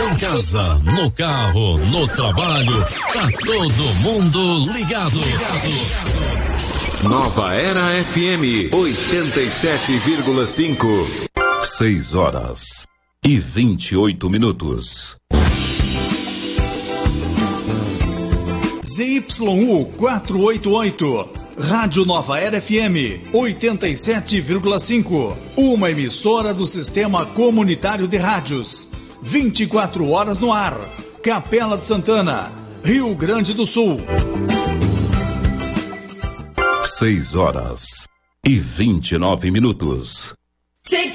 Em casa, no carro, no trabalho, tá todo mundo ligado. Nova Era FM 87,5. 6h28. ZYU 488, Rádio Nova Era FM 87,5, uma emissora do Sistema Comunitário de Rádios, 24 horas no ar, Capela de Santana, Rio Grande do Sul. 6h29.